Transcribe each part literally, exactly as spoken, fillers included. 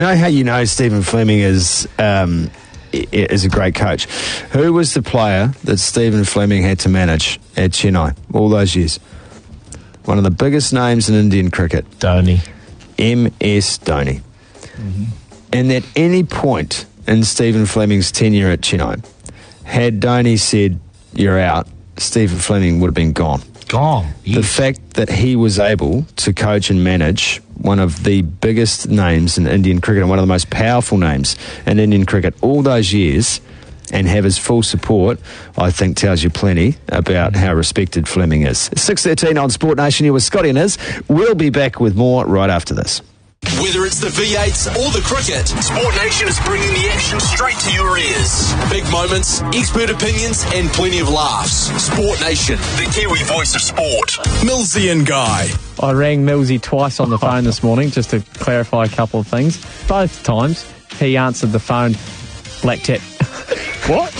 You know how you know Stephen Fleming is um, is a great coach? Who was the player that Stephen Fleming had to manage at Chennai all those years? One of the biggest names in Indian cricket. Dhoni. M S Dhoni. Mm-hmm. And at any point in Stephen Fleming's tenure at Chennai, had Dhoni said, "You're out," Stephen Fleming would have been gone. Gone. Yes. The fact that he was able to coach and manage one of the biggest names in Indian cricket and one of the most powerful names in Indian cricket all those years and have his full support, I think tells you plenty about how respected Fleming is. six thirteen on Sport Nation, you're with Scotty and Iz. We'll be back with more right after this. Whether it's the V eights or the cricket, Sport Nation is bringing the action straight to your ears. Big moments, expert opinions, and plenty of laughs. Sport Nation, the Kiwi voice of sport. Millsy and Guy. I rang Millsy twice on the phone this morning just to clarify a couple of things. Both times he answered the phone, Black Tap. What?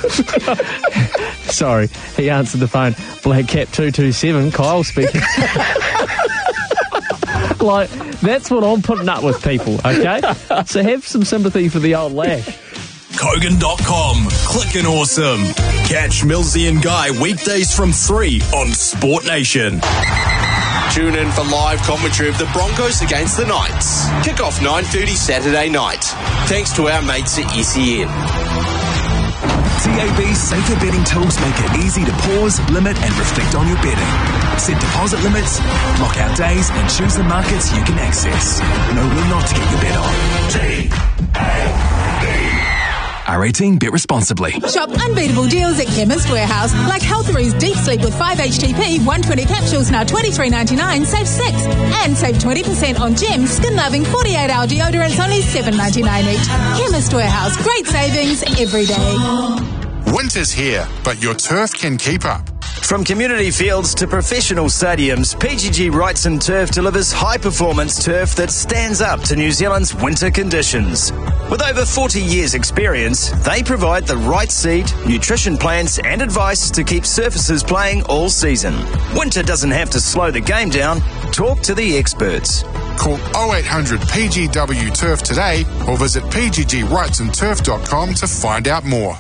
Sorry, he answered the phone, Black Cat two two seven, Kyle speaking. Like, that's what I'm putting up with, people, okay? So have some sympathy for the old lad. Kogan dot com. Clickin' awesome. Catch Millsy and Guy weekdays from three on Sport Nation. Tune in for live commentary of the Broncos against the Knights. Kick-off nine thirty Saturday night. Thanks to our mates at S E N. T A B's safer betting tools make it easy to pause, limit and reflect on your betting. Set deposit limits, block out days and choose the markets you can access. Know when not to get your bet on. T A B. R eighteen, bet responsibly. Shop unbeatable deals at Chemist Warehouse, like Healthary's Deep Sleep with five H T P, one hundred twenty capsules, now twenty-three ninety-nine, save six. And save twenty percent on Gem skin-loving forty-eight hour deodorants, only seven ninety-nine each. Chemist Warehouse, great savings every day. Winter's here, but your turf can keep up. From community fields to professional stadiums, P G G Wrightson Turf delivers high-performance turf that stands up to New Zealand's winter conditions. With over forty years' experience, they provide the right seed, nutrition plans and advice to keep surfaces playing all season. Winter doesn't have to slow the game down. Talk to the experts. Call oh eight hundred P G W Turf today or visit p g g wrightson turf dot com to find out more.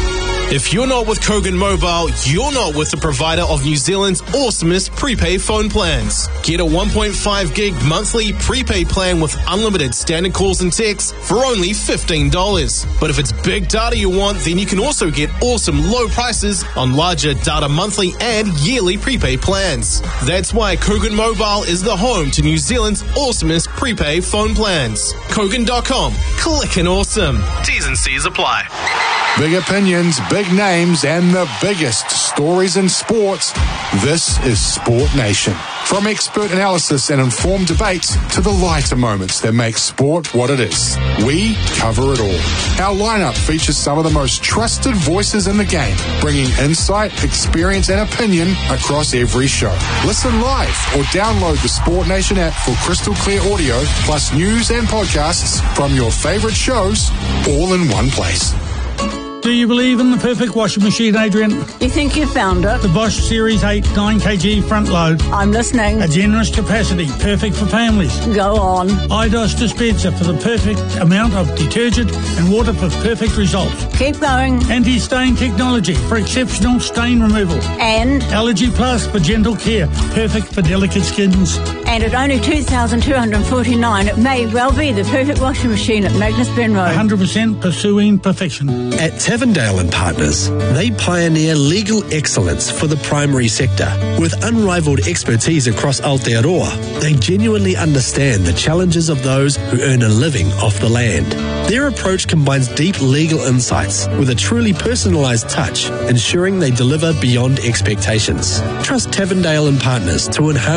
If you're not with Kogan Mobile, you're not with the provider of New Zealand's awesomest prepaid phone plans. Get a one point five gig monthly prepaid plan with unlimited standard calls and texts for only fifteen dollars. But if it's big data you want, then you can also get awesome low prices on larger data monthly and yearly prepaid plans. That's why Kogan Mobile is the home to New Zealand's awesomest prepaid phone plans. Kogan dot com. Clickin' awesome. T's and C's apply. Big opinions, big names, and the biggest stories in sports. This is Sport Nation. From expert analysis and informed debates to the lighter moments that make sport what it is, we cover it all. Our lineup features some of the most trusted voices in the game, bringing insight, experience, and opinion across every show. Listen live or download the Sport Nation app for crystal clear audio, plus news and podcasts from your favorite shows, all in one place. Do you believe in the perfect washing machine, Adrian? You think you found it? The Bosch Series eight nine kilogram front load. I'm listening. A generous capacity, perfect for families. Go on. iDOS dispenser for the perfect amount of detergent and water for perfect results. Keep going. Anti-stain technology for exceptional stain removal. And? Allergy Plus for gentle care, perfect for delicate skins. And at only two thousand two hundred forty-nine dollars, it may well be the perfect washing machine at Magnus Ben Road. one hundred percent pursuing perfection. At Tavendale and Partners, they pioneer legal excellence for the primary sector. With unrivaled expertise across Aotearoa, they genuinely understand the challenges of those who earn a living off the land. Their approach combines deep legal insights with a truly personalised touch, ensuring they deliver beyond expectations. Trust Tavendale and Partners to enhance